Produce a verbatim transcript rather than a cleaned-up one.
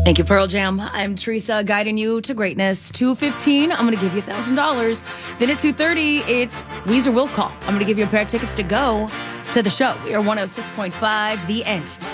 Thank you, Pearl Jam. I'm Teresa, guiding you to greatness. two fifteen, I'm going to give you one thousand dollars. Then at two thirty, it's Weezer Will Call. I'm going to give you a pair of tickets to go to the show. We are one oh six point five, The End.